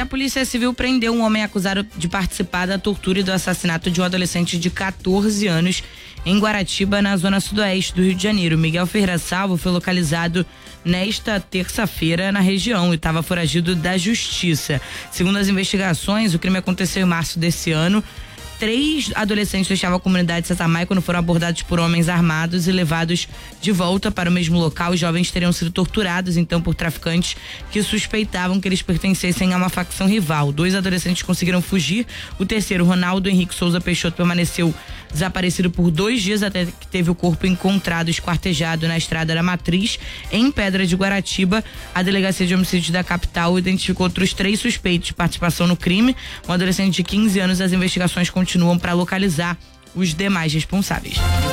Polícia Civil prendeu um homem acusado de participar da tortura e do assassinato de um adolescente de 14 anos em Guaratiba, na zona sudoeste do Rio de Janeiro. Miguel Ferreira Salvo foi localizado nesta terça-feira na região e estava foragido da justiça. Segundo as investigações, o crime aconteceu em março desse ano. 3 adolescentes deixavam a comunidade de Sasamai quando foram abordados por homens armados e levados de volta para o mesmo local. Os jovens teriam sido torturados, então, por traficantes que suspeitavam que eles pertencessem a uma facção rival. 2 adolescentes conseguiram fugir. O terceiro, Ronaldo Henrique Souza Peixoto, permaneceu desaparecido por 2 dias até que teve o corpo encontrado esquartejado na Estrada da Matriz, em Pedra de Guaratiba. A Delegacia de Homicídios da capital identificou outros 3 suspeitos de participação no crime. Um adolescente de 15 anos, as investigações continuam para localizar os demais responsáveis.